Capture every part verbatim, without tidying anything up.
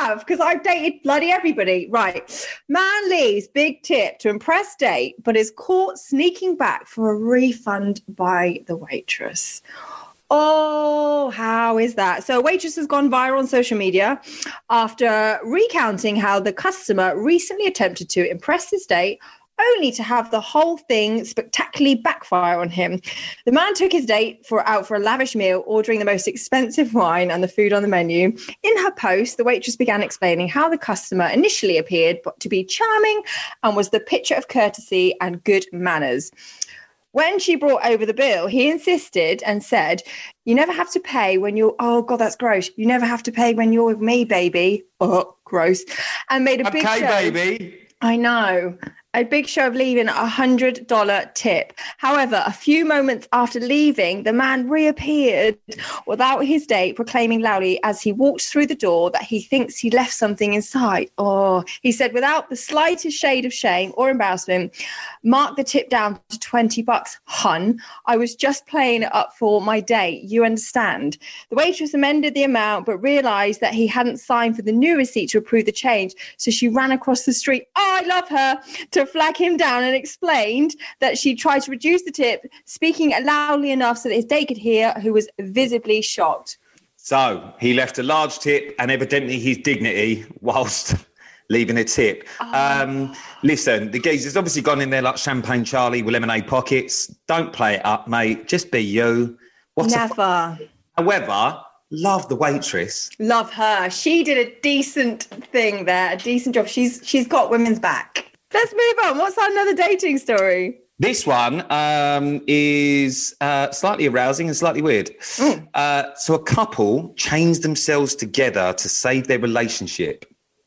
have, because I've dated bloody everybody. Right. Man leaves big tip to impress date, but is caught sneaking back for a refund by the waitress. Oh, how is that? So a waitress has gone viral on social media after recounting how the customer recently attempted to impress his date, only to have the whole thing spectacularly backfire on him. The man took his date for out for a lavish meal, ordering the most expensive wine and the food on the menu. In her post, the waitress began explaining how the customer initially appeared to be charming and was the picture of courtesy and good manners. When she brought over the bill, he insisted and said, you never have to pay when you're, oh God, that's gross. You never have to pay when you're with me, baby. Oh, gross. And made a okay, big show. Okay, baby. I know. A big show of leaving a one hundred dollars tip. However, a few moments after leaving, the man reappeared without his date, proclaiming loudly as he walked through the door that he thinks he left something inside. Oh, he said, without the slightest shade of shame or embarrassment, mark the tip down to twenty bucks, hun. I was just playing it up for my date. You understand? The waitress amended the amount, but realized that he hadn't signed for the new receipt to approve the change. So she ran across the street. Oh, I love her. To flag him down, and explained that she tried to reduce the tip, speaking loudly enough so that his date could hear, who was visibly shocked. So he left a large tip and evidently his dignity whilst leaving a tip. Oh. Um, listen, the geezer's obviously gone in there like Champagne Charlie with lemonade pockets. Don't play it up, mate. Just be you. What Never. A f- However, love the waitress. Love her. She did a decent thing there, a decent job. She's She's got women's back. Let's move on. What's another dating story? This one um, is uh, slightly arousing and slightly weird. Mm. Uh, so a couple changed themselves together to save their relationship.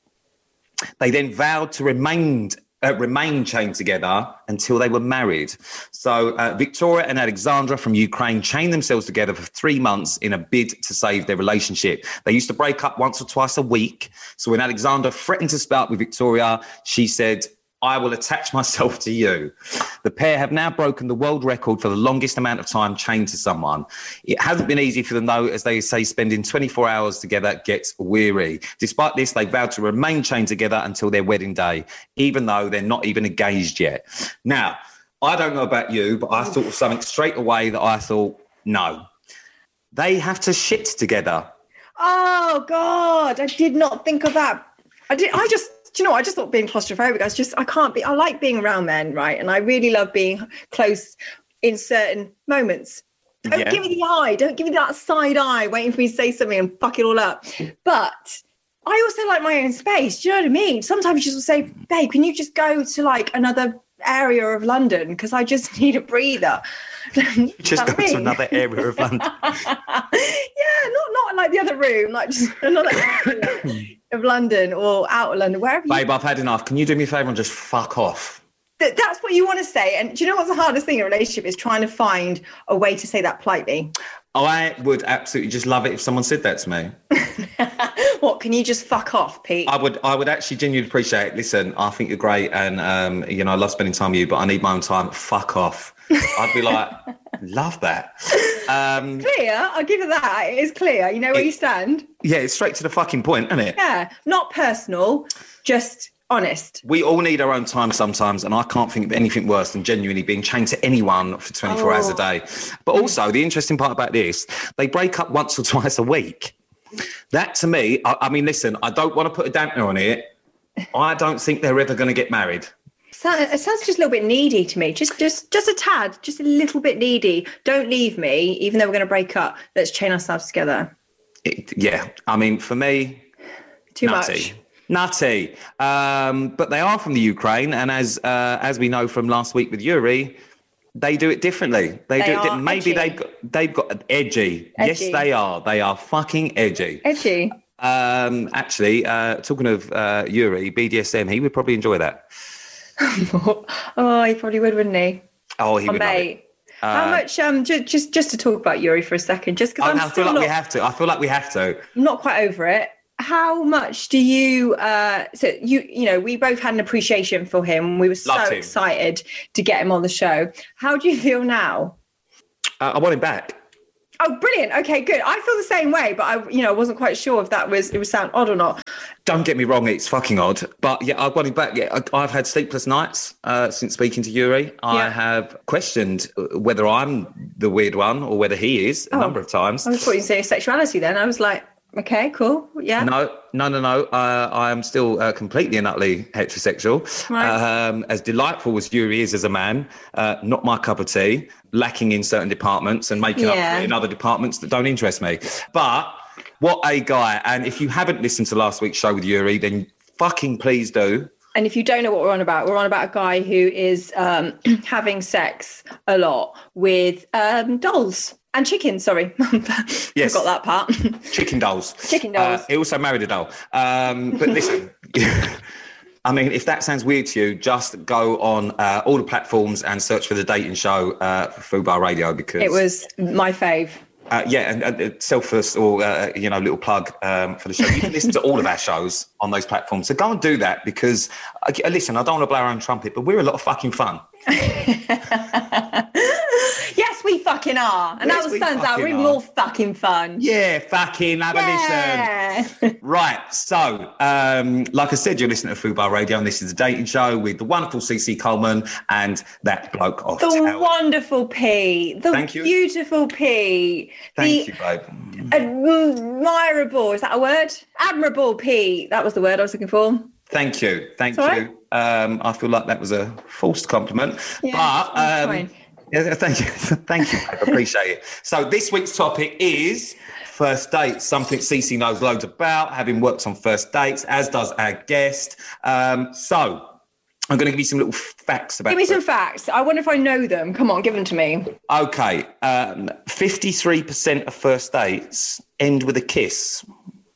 They then vowed to remain uh, remain chained together until they were married. So uh, Victoria and Alexandra from Ukraine chained themselves together for three months in a bid to save their relationship. They used to break up once or twice a week. So when Alexandra threatened to split up with Victoria, she said, I will attach myself to you. The pair have now broken the world record for the longest amount of time chained to someone. It hasn't been easy for them, though, as they say, spending twenty-four hours together gets weary. Despite this, they vowed to remain chained together until their wedding day, even though they're not even engaged yet. Now, I don't know about you, but I thought of something straight away that I thought, no. They have to shit together. Oh, God, I did not think of that. I did. I just... Do you know what? I just thought being claustrophobic, I was just, I can't be, I like being around men, right? And I really love being close in certain moments. Don't yeah. give me the eye. Don't give me that side eye waiting for me to say something and fuck it all up. But I also like my own space. Do you know what I mean? Sometimes you just say, babe, can you just go to like another area of London? Because I just need a breather. Just go to another area of London. Yeah, not not like the other room, like just another area of London or out of London, wherever. Babe, you... I've had enough. Can you do me a favour and just fuck off? Th- that's what you want to say. And do you know what's the hardest thing in a relationship is trying to find a way to say that politely. I would absolutely just love it if someone said that to me. What, can you just fuck off, Pete? I would I would actually genuinely appreciate it. Listen, I think you're great and, um, you know, I love spending time with you, but I need my own time. Fuck off. I'd be like, love that. Um, clear, I'll give you that. It is clear. You know where it, you stand. Yeah, it's straight to the fucking point, isn't it? Yeah, not personal, just honest. We all need our own time sometimes, and I can't think of anything worse than genuinely being chained to anyone for twenty-four oh. hours a day. But also, the interesting part about this, they break up once or twice a week. That, to me, I, I mean, listen, I don't want to put a dampener on it. I don't think they're ever going to get married. It sounds just a little bit needy to me. Just, just, just a tad, just a little bit needy. Don't leave me, even though we're going to break up. Let's chain ourselves together. It, yeah, I mean, for me, too nutty. much. Nutty. Um, but they are from the Ukraine, and as uh, as we know from last week with Yuri, they do it differently. They, they do it di- maybe they've got, they've got edgy. edgy. Yes, they are. They are fucking edgy. Edgy. Um, actually, uh, talking of uh, Yuri, B D S M, he would probably enjoy that. Oh, he probably would, wouldn't he? Oh, he oh, would. Mate. Uh, How much? Um, just, just, just to talk about Yuri for a second, just because I, I'm I still feel like not, we have to. I feel like we have to. I'm not quite over it. How much do you? Uh, so you, you know, we both had an appreciation for him. We were so excited to get him on the show. How do you feel now? Uh, I want him back. Oh, brilliant. Okay, good. I feel the same way, but I, you know, wasn't quite sure if that was, it would sound odd or not. Don't get me wrong, it's fucking odd. But yeah, I've got it back. Yeah, I, I've had sleepless nights uh, since speaking to Yuri. I Yeah. have questioned whether I'm the weird one or whether he is a Oh. number of times. I thought you say sexuality then. I was like, okay, cool. Yeah. No, no, no, no. Uh, I am still uh, completely and utterly heterosexual. Right. Um, as delightful as Yuri is as a man, uh, not my cup of tea, lacking in certain departments and making up Yeah. for it in other departments that don't interest me. But what a guy. And if you haven't listened to last week's show with Yuri, then fucking please do. And if you don't know what we're on about, we're on about a guy who is um, having sex a lot with um, dolls and chickens. Sorry. Yes. Forgot that part. Chicken dolls. Chicken dolls. Uh, he also married a doll. Um, but listen, I mean, if that sounds weird to you, just go on uh, all the platforms and search for The Dating Show uh, for Fubar Radio, because It was my fave. Uh, yeah, and, and uh, selfless or, uh, you know, little plug um, for the show. You can listen to all of our shows on those platforms. So go and do that because, uh, listen, I don't want to blow our own trumpet, but we're a lot of fucking fun. Yes, we fucking are. And Yes, that we turns out fucking we're are. more fucking fun. Yeah, fucking have a listen. Yeah. Right, so, um, like I said, you're listening to Fubar Radio, and this is The Dating Show with the wonderful C C Coleman and that bloke off The Tower. wonderful Pete. The Thank you. beautiful Pete. Thank the you, babe. admirable, is that a word? Admirable Pete. That was the word I was looking for. Thank you. Thank It's all you. Um, I feel like that was a forced compliment. Yeah, but it's um, fine. yeah, thank you. Thank you. I appreciate it. So this week's topic is first dates, something Cece knows loads about, having worked on first dates, as does our guest. Um, so I'm going to give you some little facts about Give me some first- facts. I wonder if I know them. Come on, give them to me. Okay. Um, fifty-three percent of first dates end with a kiss.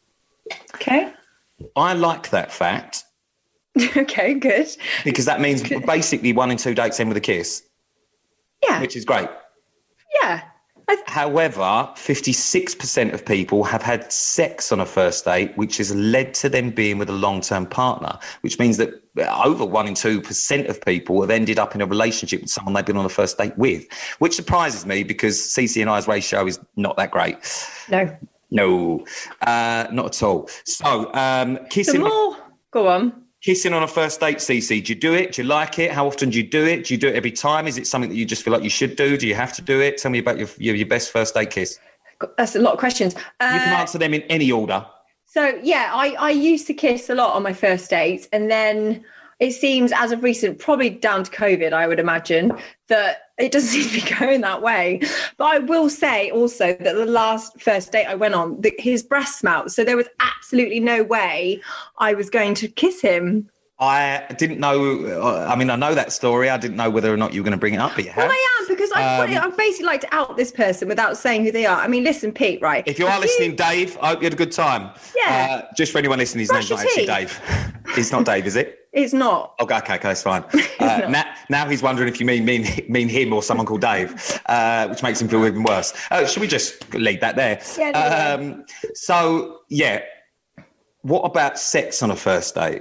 Okay. I like that fact Okay, good. because that means basically one in two dates end with a kiss, Yeah. which is great. Yeah. I th- However, fifty-six percent of people have had sex on a first date, which has led to them being with a long-term partner, which means that over one in two percent of people have ended up in a relationship with someone they've been on a first date with, which surprises me because Cece and I's ratio is not that great. no. No, uh, not at all. So, um, The kissing, more. Go on. kissing on a first date, Cece, do you do it? Do you like it? How often do you do it? Do you do it every time? Is it something that you just feel like you should do? Do you have to do it? Tell me about your your, your best first date kiss. That's a lot of questions. Uh, You can answer them in any order. So, yeah, I, I used to kiss a lot on my first dates. And then it seems as of recent, probably down to COVID, I would imagine, that it doesn't seem to be going that way. But I will say also that the last first date I went on, the, his breast smelled. So there was absolutely no way I was going to kiss him. I didn't know. uh, I mean, I know that story. I didn't know whether or not you were going to bring it up, but you have. Well, I am, because I, Um, I basically like to out this person without saying who they are. I mean, listen, Pete, right? If you are listening, Dave, I hope you had a good time. Yeah. Uh, just for anyone listening, his Brush name's not your actually teeth. Dave. It's not Dave, is it? It's not. Okay, okay, okay, that's fine. Uh, not. now, now he's wondering if you mean mean mean him or someone called Dave, uh, which makes him feel even worse. Uh, should we just leave that there? Yeah, no, no. um, so, yeah. What about sex on a first date?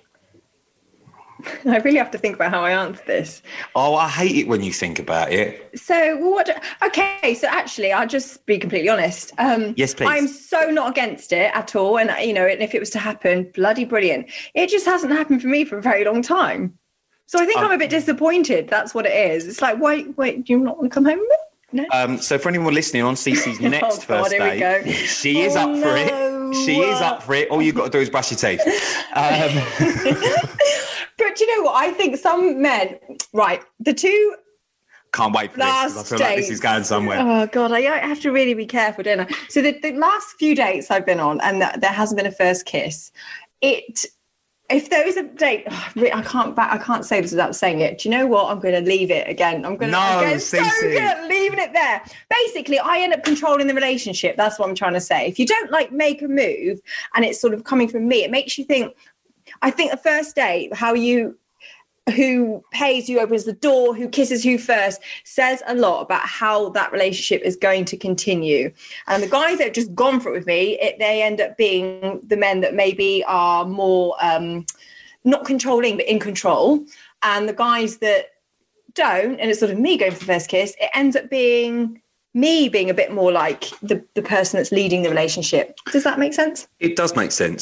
I really have to think about how I answer this. Oh, I hate it when you think about it. So what? Okay, so actually, I'll just be completely honest. Um, Yes, please. I'm so not against it at all, and you know, and if it was to happen, bloody brilliant. It just hasn't happened for me for a very long time. So I think Oh. I'm a bit disappointed. That's what it is. It's like, wait, wait, do you not want to come home with me? No. Um, so for anyone listening on Cece's next Oh, God, first here we date, go. she is Oh, up for no. it. She is up for it. All you've got to do is brush your teeth. Um, But do you know what? I think some men, right? The two can't wait for this. 'cause I last feel like this dates. is going somewhere. Oh God, I, I have to really be careful, don't I? So the, the last few dates I've been on, and th- there hasn't been a first kiss. It, if there is a date, oh, re- I can't back, I can't say this without saying it. Do you know what? I'm going to leave it again. I'm going to. No, I'm going so Cece. good at leaving it there. Basically, I end up controlling the relationship. That's what I'm trying to say. If you don't like make a move, and it's sort of coming from me, it makes you think. I think the first date, how you. Who pays, who opens the door, who kisses who first, says a lot about how that relationship is going to continue. And the guys that have just gone for it with me, it, they end up being the men that maybe are more um, not controlling, but in control. And the guys that don't, and it's sort of me going for the first kiss, it ends up being me being a bit more like the, the person that's leading the relationship. Does that make sense? It does make sense.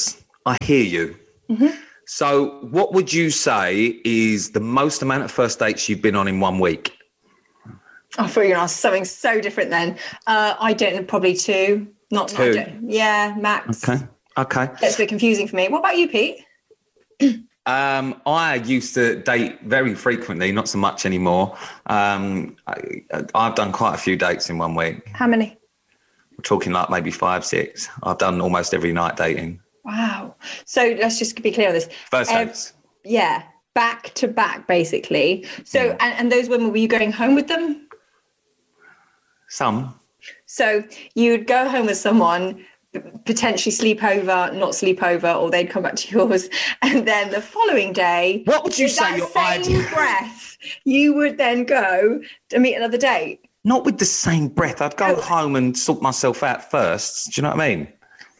I hear you. Mm-hmm. So what would you say is the most amount of first dates you've been on in one week? I thought you were going to ask something so different then. Uh, I don't know, probably two. Not, two. not yeah, max. Okay. Okay. That's a bit confusing for me. What about you, Pete? Um, I used to date very frequently, not so much anymore. Um, I, I've done quite a few dates in one week. How many? We're talking like maybe five, six. I've done almost every night dating. Wow. So let's just be clear on this. First Um, dates. yeah, back to back, basically. So, Yeah. and, and those women, were you going home with them? Some. So you'd go home with someone, p- potentially sleep over, not sleep over, or they'd come back to yours. And then the following day, What would you with say that your same ideal- breath, you would then go to meet another date? Not with the same breath. I'd go Oh. home and sort myself out first. Do you know what I mean?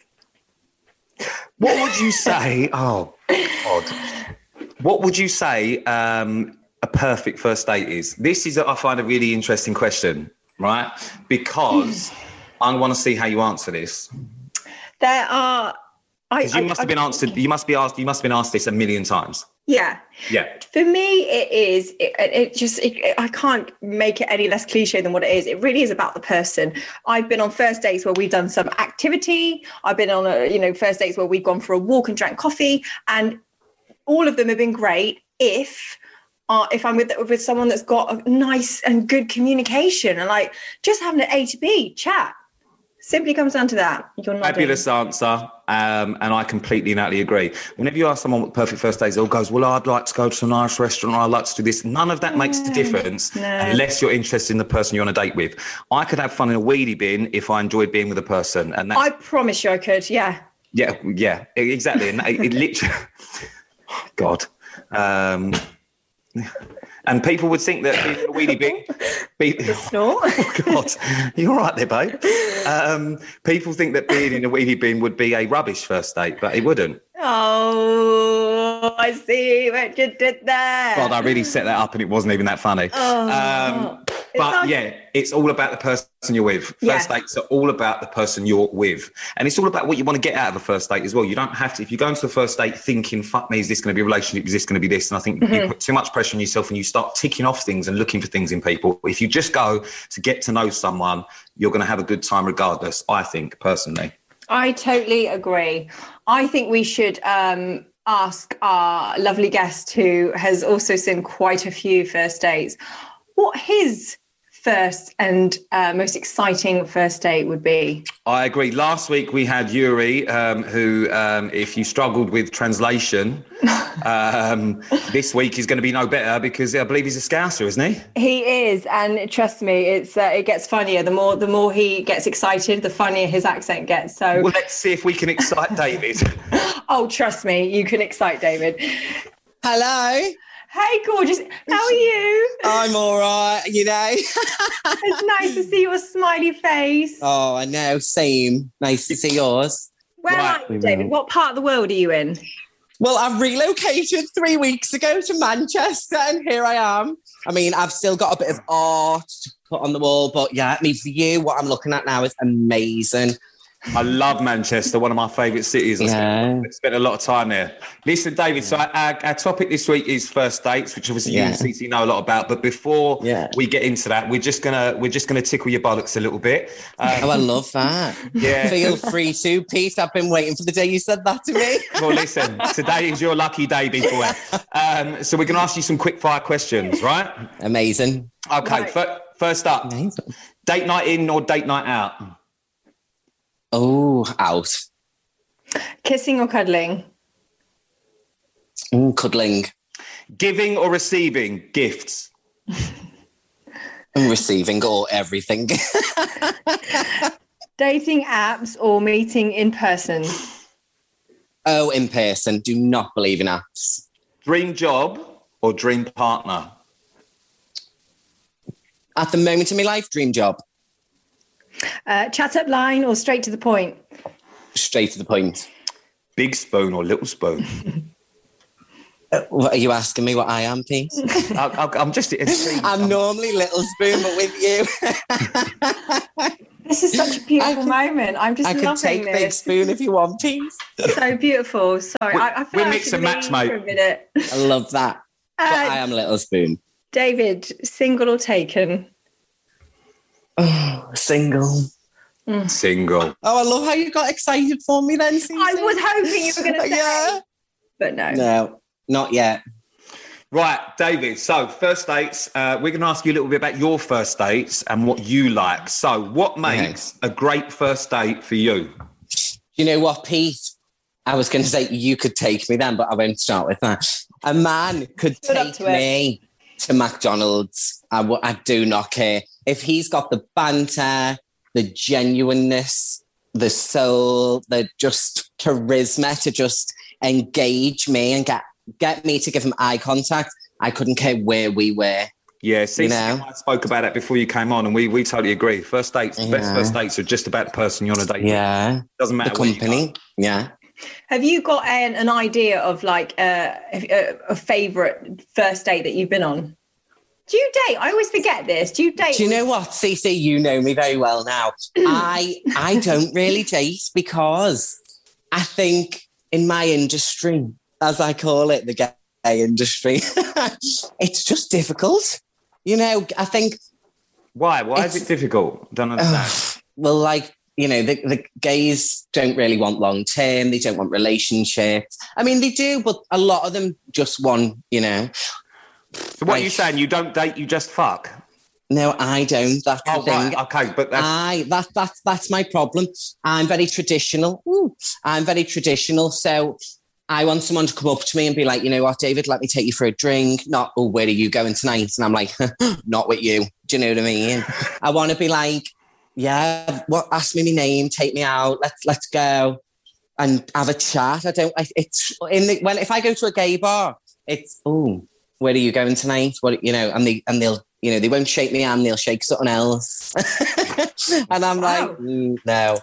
What would you say? Oh, God. What would you say um, a perfect first date is? This is, I find, a really interesting question, right? Because I want to see how you answer this. There are... I, Because you I- must have I- been answered. You must be asked. You must have been asked this a million times. Yeah. Yeah. For me, it is, it, it just, it, it- I can't make it any less cliche than what it is. It really is about the person. I've been on first dates where we've done some activity. I've been on, a, you know, first dates where we've gone for a walk and drank coffee. And all of them have been great if, uh, if I'm with, with someone that's got a nice and good communication and like just having an A to B chat. Simply comes down to that. You're not Fabulous answer. Um, and I completely and utterly agree. Whenever you ask someone what perfect first days, they all goes, well, I'd like to go to a nice restaurant, or I'd like to do this. None of that makes a difference no. unless you're interested in the person you're on a date with. I could have fun in a wheelie bin if I enjoyed being with a person. And that's, I promise you I could, yeah. yeah, yeah, exactly. And it, it literally, God. Um, and people would think that being in a wheelie bin, be, Snort. oh God, you're right there, babe. Um, people think that being in a wheelie bin would be a rubbish first date, but it wouldn't. Oh, I see what you did there. God, I really set that up and it wasn't even that funny. Oh, um, it's but hard- yeah, it's all about the person you're with. First Yeah. dates are all about the person you're with. And it's all about what you want to get out of a first date as well. You don't have to, if you go into the first date thinking, fuck me, is this going to be a relationship? Is this going to be this? And I think Mm-hmm. you put too much pressure on yourself and you start ticking off things and looking for things in people. If you just go to get to know someone, you're going to have a good time regardless, I think, personally. I totally agree. I think we should um, ask our lovely guest, who has also seen quite a few first dates, what his first and uh, most exciting first date would be. I agree. Last week we had Yuri, um, who, um, if you struggled with translation, um, this week is going to be no better because I believe he's a Scouser, isn't he? He is, and trust me, it's uh, it gets funnier. The more the more he gets excited, the funnier his accent gets. So, Well, let's see if we can excite David. oh, trust me, you can excite David. Hello. Hey, gorgeous. How are you? I'm all right, you know. It's nice to see your smiley face. Oh, I know. Same. Nice to see yours. Where Right. are you, David? What part of the world are you in? Well, I relocated three weeks ago to Manchester, and here I am. I mean, I've still got a bit of art to put on the wall, but yeah, I mean, for you, what I'm looking at now is amazing. I love Manchester, one of my favourite cities. I Yeah. spent, spent a lot of time there. Listen, David, so our, our topic this week is first dates, which obviously you Yeah. and Cece know a lot about. But before Yeah. we get into that, we're just gonna we're just gonna tickle your bollocks a little bit. Um, Oh, I love that. Yeah. Feel free to, Pete. I've been waiting for the day you said that to me. Well, listen, today is your lucky day, big boy. Um, so we're going to ask you some quick fire questions, right? Amazing. Okay, Right. fir- first up, Amazing. date night in or date night out? Oh, out. Kissing or cuddling? Mm, cuddling. Giving or receiving gifts? And receiving or everything. Dating apps or meeting in person? Oh, in person. Do not believe in apps. Dream job or dream partner? At the moment in my life, dream job. Uh, chat up line or straight to the point? Straight to the point. Big spoon or little spoon? Uh, what are you asking me what I am, Pete? I, I, I'm just intrigued. I'm normally little spoon, but with you. This is such a beautiful could, moment. I'm just I loving could take this. Big Spoon if you want, please. So beautiful. Sorry, we, I, I feel we're like mix I and match, mate. for a minute. I love that. Uh, but I am Little Spoon. David, single or taken? Oh, single. Mm. Single. Oh, I love how you got excited for me then, Cece. I was hoping you were going to say. Yeah. But no. No, not yet. Right, David. So, first dates, uh, we're going to ask you a little bit about your first dates and what you like. So, what makes okay. a great first date for you? You know what, Pete? I was going to say you could take me then, but I won't start with that. A man could Stood take to me to McDonald's. I, w- I do not care. If he's got the banter, the genuineness, the soul, the just charisma to just engage me and get get me to give him eye contact, I couldn't care where we were. Yeah, see, you know? I spoke about that before you came on, and we we totally agree. First dates, the yeah. best first dates are just about the person you're on a date with. Yeah. Doesn't matter the company. Yeah. Have you got an, an idea of like uh, a, a favourite first date that you've been on? Do you date? I always forget this. Do you date? Do you know what, Cece? You know me very well now. I I don't really date because I think in my industry, as I call it, the gay industry, it's just difficult. You know, I think... Why? Why is it difficult? Don't understand. Uh, well, like, you know, the, the gays don't really want long-term. They don't want relationships. I mean, they do, but a lot of them just want, you know... So what like, are you saying? You don't date, you just fuck? No, I don't. That's oh, the thing. Right. Okay, but that's... I, that, that, that's my problem. I'm very traditional. Ooh, I'm very traditional, so... I want someone to come up to me and be like, you know what, David, let me take you for a drink. Not, oh, where are you going tonight? And I'm like, not with you. Do you know what I mean? I want to be like, yeah, what? Ask me my name, take me out, let's let's go and have a chat. I don't. I, it's in the, when if I go to a gay bar, it's oh, where are you going tonight? What you know? And they and they'll you know they won't shake me hand, they'll shake something else. And I'm wow. like, mm, no,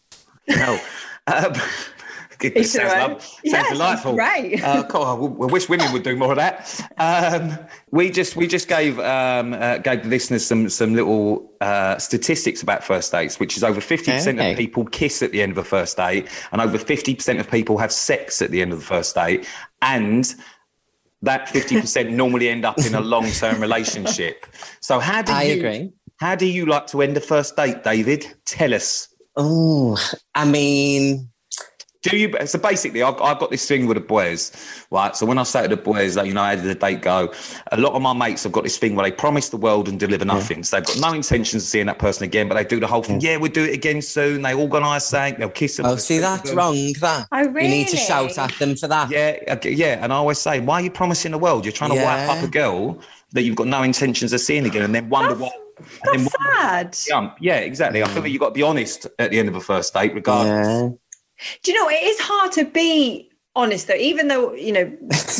no. Um, It sounds, love, sounds yeah, delightful. Right. Uh, God, we wish women would do more of that. Um, we just we just gave um, uh, gave the listeners some some little uh, statistics about first dates, which is over fifty percent okay. of people kiss at the end of a first date, and over fifty percent of people have sex at the end of the first date, and that fifty percent normally end up in a long term relationship. So how do I you agree. How do you like to end a first date, David? Tell us. Oh, I mean. Do you? So basically, I've, I've got this thing with the boys, right? So when I say to the boys, like, you know, how did the date go? A lot of my mates have got this thing where they promise the world and deliver nothing. Yeah. So they've got no intentions of seeing that person again, but they do the whole thing. Yeah, we'll do it again soon. They organise something. They'll kiss them. Oh, see, that's wrong, that. Oh, really? You need to shout at them for that. Yeah, yeah. And I always say, why are you promising the world? You're trying to yeah. wipe up a girl that you've got no intentions of seeing again, and then wonder that's, what... That's then sad. Wonder, yeah, exactly. Mm. I feel like you've got to be honest at the end of a first date, regardless. Yeah. Do you know, it is hard to be honest, though, even though, you know,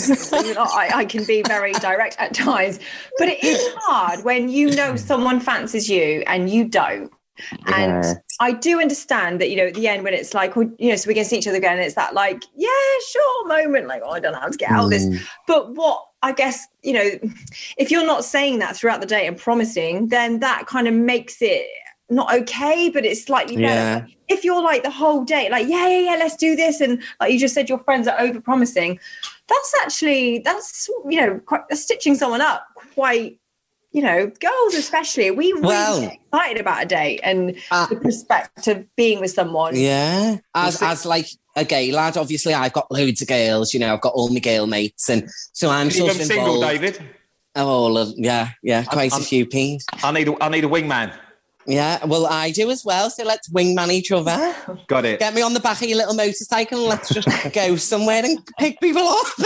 I, I can be very direct at times, but it is hard when you know someone fancies you and you don't. And yeah. I do understand that, you know, at the end when it's like, well, you know, so we're against each other again, it's that like, yeah, sure moment, like, oh, I don't know how to get out of this. Mm. But what I guess, you know, if you're not saying that throughout the day and promising, then that kind of makes it not okay, but it's slightly better. Yeah. If you're like the whole day, like, yeah, yeah, yeah, let's do this. And like you just said, your friends are over promising. That's actually, that's, you know, quite, that's stitching someone up quite, you know, girls especially. We really well, get excited about a date and uh, the prospect of being with someone. Yeah. As, as like a gay lad, obviously I've got loads of girls, you know, I've got all my girl mates. And so I'm sort of single, involved. David? Oh, yeah, yeah, quite I'm, a few P's. I need, a, I need a wingman. Yeah, well, I do as well. So let's wingman each other. Got it. Get me on the back of your little motorcycle and let's just go somewhere and pick people off.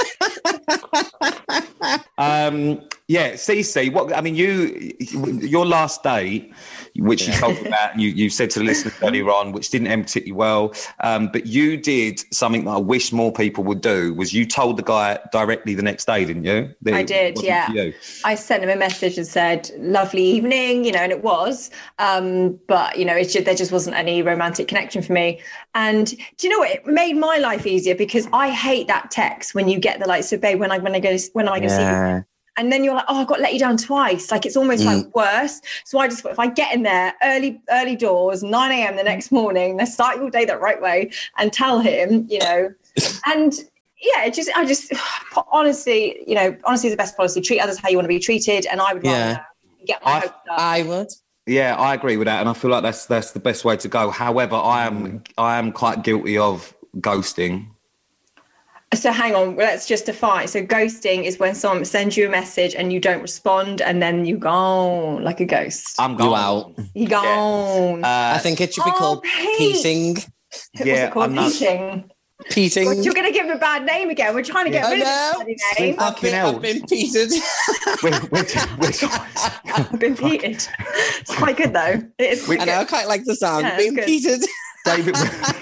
um, yeah, Cece, what I mean, you, your last date, which yeah. you told me about, and you, you said to the listeners earlier on, which didn't end particularly well, um, but you did something that I wish more people would do, was you told the guy directly the next day, didn't you? The, I did, yeah. I sent him a message and said, lovely evening, you know, and it was, um, but, you know, it's just, there just wasn't any romantic connection for me. And do you know what? It made my life easier because I hate that text when you get the like, so babe, when I when I go, when am I going to yeah. see you? And then you're like, oh, I've got to let you down twice. Like it's almost mm. like worse. So I just, if I get in there early, early doors, nine a.m. the next morning, they're starting your day the right way and tell him, you know, and yeah, it just, I just, honestly, you know, honesty is the best policy. Treat others how you want to be treated. And I would rather yeah. get my I, hopes up. I would. Yeah, I agree with that. And I feel like that's, that's the best way to go. However, I am, I am quite guilty of ghosting. So hang on, let's just define. So ghosting is when someone sends you a message and you don't respond and then you gone like a ghost. I'm gone. You out. You gone. Yeah. Uh, I think it should be oh, called Pete. peating. Yeah, What's it called? I'm not- Peating. Peating. Well, you're going to give him a bad name again. We're trying to get I rid know. of this bloody name. I've been, I've been peated. we're, we're, we're, I've been peated. It's quite good though. It is I know, I quite like the sound. Yeah, being it's peated. David,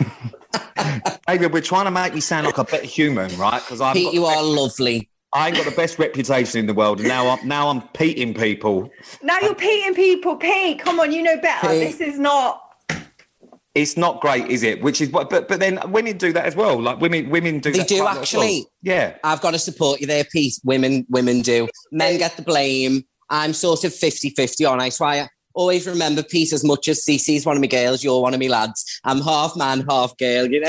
David, we're trying to make me sound like a better human, right? Because I've Pete, got you the are best, lovely. I ain't got the best reputation in the world, and now I'm now I'm peating people. Now you're peating people. Pete, come on, you know better. Pete. This is not. It's not great, is it? Which is what, but but then women do that as well. Like women, women do. They that do quite a lot as well. actually. Yeah, I've got to support you there, Pete. Women, women do. Men get the blame. I'm sort of fifty-fifty on. I try. Always remember, Pete, as much as Cece's one of my girls, you're one of my lads. I'm half man, half girl, you know.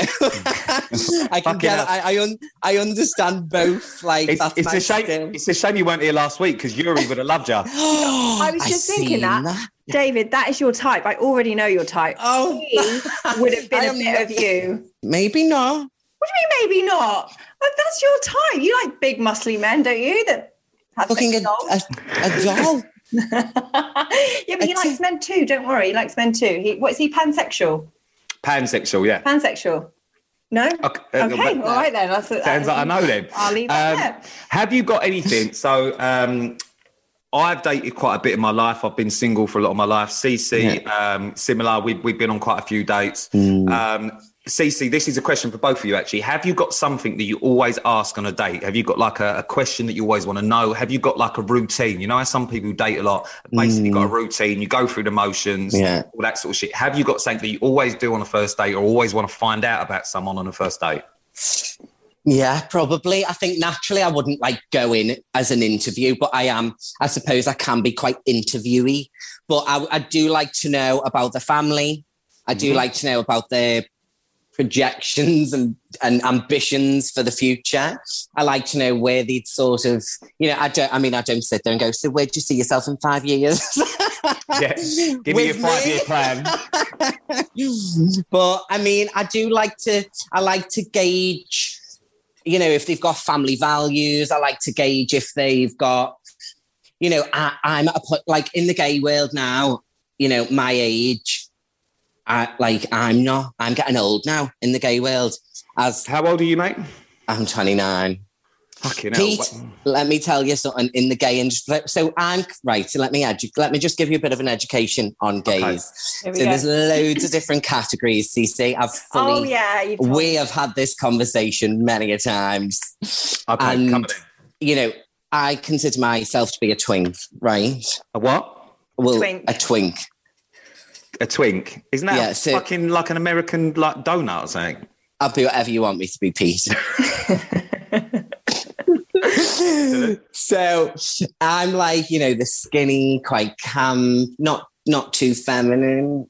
I can Fucking get hell. I I, un, I understand both. Like it's, that's it's my a shame. skill. It's a shame you weren't here last week because Yuri would have loved you. I was just I thinking seen that. that. David, that is your type. I already know your type. Oh, He would have I been a am bit not- of you. maybe not. What do you mean, maybe not? Like, that's your type. You like big, muscly men, don't you? That have Fucking a, sex dolls? a, a doll. Yeah, but he It's likes a- men too. Don't worry, he likes men too. He, what is he? Pansexual? Pansexual, yeah. Pansexual? No. Okay, uh, Okay, but- all right then. That's, Sounds like I know them. I'll leave that Um, there. Have you got anything? So um, I've dated quite a bit in my life. I've been single for a lot of my life. Cece, um, similar. We've, we've been on quite a few dates. Mm. Um, Cece, this is a question for both of you, actually. Have you got something that you always ask on a date? Have you got like a, a question that you always want to know? Have you got like a routine? You know how some people date a lot, basically Mm. got a routine, you go through the motions, Yeah. all that sort of shit. Have you got something that you always do on a first date or always want to find out about someone on a first date? Yeah, probably. I think naturally I wouldn't like go in as an interview, but I am, I suppose I can be quite interviewy. But I, I do like to know about the family. I do Mhm. like to know about their projections and, and ambitions for the future. I like to know where they'd sort of, you know, I don't, I mean, I don't sit there and go, so where do you see yourself in five years? Yeah, give me a With five-year me? plan. But I mean, I do like to, I like to gauge, you know, if they've got family values. I like to gauge if they've got, you know, I, I'm at a point, like in the gay world now, you know, my age, I like, I'm not, I'm getting old now in the gay world. As How old are you, mate? I'm twenty-nine. Fucking hell. Pete, let me tell you something in the gay industry. So I'm right. So let me edu- let me just give you a bit of an education on gays. Here So we go. there's loads of different categories. C C, I've fully. Oh yeah, you've told We me. have had this conversation many a times. Okay, and come on then. you know, I consider myself to be a twink, right? A what? Well, Twink. a twink. A twink. Isn't that Yeah, so- fucking like an American like donut or something? I'll be whatever you want me to be, Pete. So I'm like, you know, the skinny, quite camp, not not too feminine.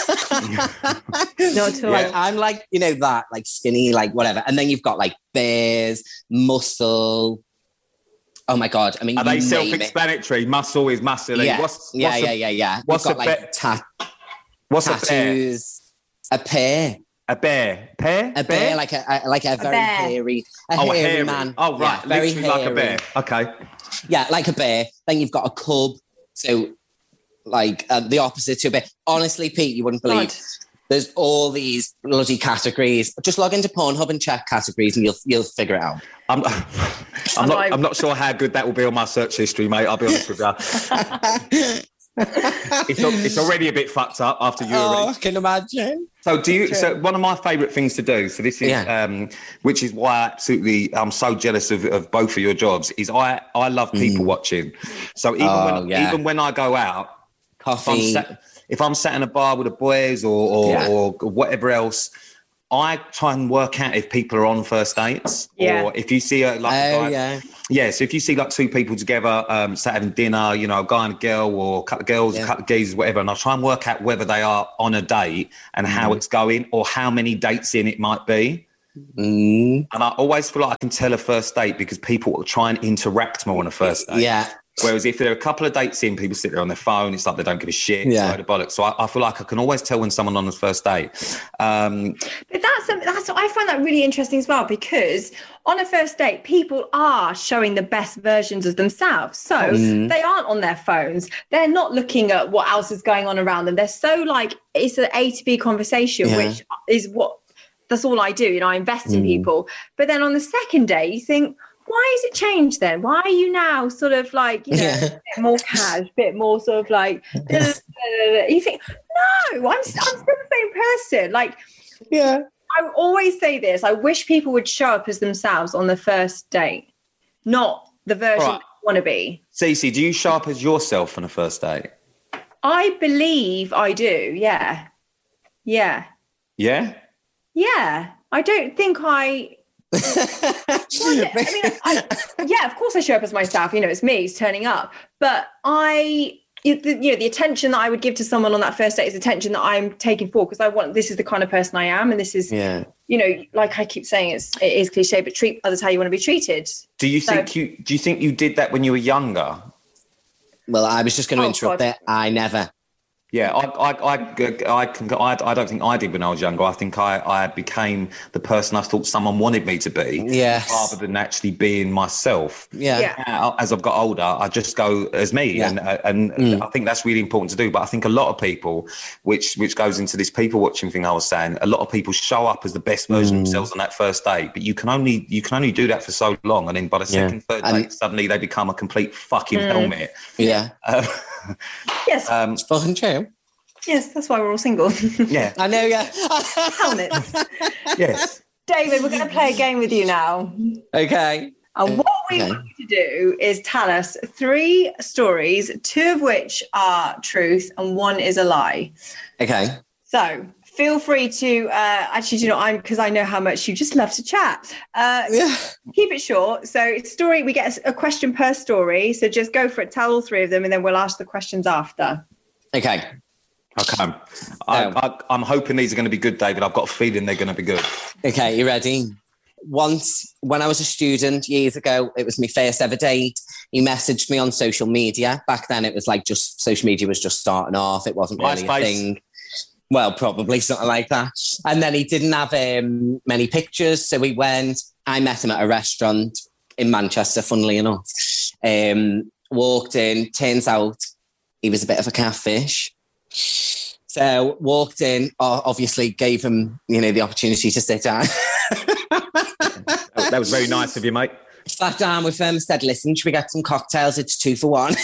Not too Like like, I'm like, you know, that like skinny, like whatever. And then you've got like bears, muscle. Oh my god! I mean, Are you they name it. self-explanatory? Muscle is muscle. Yeah, What's, yeah, what's yeah, a, yeah, yeah. what's We've a got like bear? ta- What's a bear? tattoos, a pear, A bear? Pear? a bear, like a, a like a very bear. hairy, a oh, hairy, a hairy man. Oh, right. Yeah, very Literally like a hairy. bear. Okay. Yeah, like a bear. Then you've got a cub. So, like uh, the opposite to a bear. Honestly, Pete, you wouldn't believe. God. There's all these bloody categories. Just log into Pornhub and check categories, and you'll you'll figure it out. I'm, I'm, I'm not, like- I'm not sure how good that will be on my search history, mate. I'll be honest with you. It's, al- it's already a bit fucked up after you. Oh, I can imagine. So do you? So one of my favourite things to do. So this is, Yeah. um, which is why I absolutely I'm so jealous of, of both of your jobs. Is I I love people watching. So even Oh, when yeah. even when I go out, if I'm Coffee. sat, if I'm sat in a bar with the boys or or, Yeah. or whatever else, I try and work out if people are on first dates, Yeah. or if you see a like a Oh, guy, yeah. yeah. So if you see like two people together, um, sat having dinner, you know, a guy and a girl, or a couple of girls, Yeah. a couple of geezers, whatever, and I try and work out whether they are on a date and how Mm. it's going, or how many dates in it might be. Mm. And I always feel like I can tell a first date because people will try and interact more on a first date. Yeah. Whereas if there are a couple of dates in, people sit there on their phone. It's like they don't give a shit. Yeah. It's a load of bollocks. So I, I feel like I can always tell when someone on the first date. Um, But that's that's I find that really interesting as well, because on a first date, people are showing the best versions of themselves. So Mm. they aren't on their phones. They're not looking at what else is going on around them. They're so like, it's an A to B conversation, Yeah. which is what, that's all I do. You know, I invest in Mm. people. But then on the second date, you think, why has it changed then? Why are you now sort of like, you know, Yeah. a bit more cash, a bit more sort of like, you think, no, I'm, I'm still the same person. Like, Yeah. I always say this. I wish people would show up as themselves on the first date, not the version Right. they want to be. Cece, do you show up as yourself on a first date? I believe I do. Yeah. Yeah. Yeah? Yeah. I don't think I. Well, yeah, I mean, I, yeah, of course I show up as myself. You know, it's me, it's turning up. But I, you know, the attention that I would give to someone on that first date is attention that I'm taking for, because I want, this is the kind of person I am. And this is, Yeah. you know, like I keep saying, it's, it is cliche, but treat others how you want to be treated. Do you So- think you do you think you did that when you were younger? Well, I was just going to Oh, interrupt God. there. I never. Yeah, I, I, I, I, can, I, I don't think I did when I was younger. I think I, I became the person I thought someone wanted me to be, Yes. rather than actually being myself. Yeah. Yeah. Now, as I've got older, I just go as me, Yeah. and and Mm. I think that's really important to do. But I think a lot of people, which which goes into this people watching thing I was saying, a lot of people show up as the best version Mm. of themselves on that first date, but you can only you can only do that for so long, and then by the Yeah. second, third And- date, suddenly they become a complete fucking Mm. helmet. Yeah. Um, Yes. um, It's fucking true. Yes, that's why we're all single. yeah, I know, yeah. Helmets. yes. David, we're going to play a game with you now. Okay. And what we Okay. want you to do is tell us three stories, two of which are truth and one is a lie. Okay. So feel free to, uh, actually, do you know, I'm, because I know how much you just love to chat. Uh, Yeah. keep it short. So it's story, we get a, a question per story. So just go for it, tell all three of them, and then we'll ask the questions after. Okay. Okay. I, Um, I, I'm hoping these are going to be good, David. I've got a feeling they're going to be good. Okay, you ready? Once, when I was a student years ago, it was my first ever date. He messaged me on social media. Back then, it was like just social media was just starting off. It wasn't really MySpace. a thing. Well, probably something like that. And then he didn't have um, many pictures, so we went. I met him at a restaurant in Manchester, funnily enough. Um, walked in. Turns out he was a bit of a catfish. So walked in, o- obviously gave him, you know, the opportunity to sit down. That that was very nice of you, mate. Sat down with him, said, listen, should we get some cocktails? It's two for one.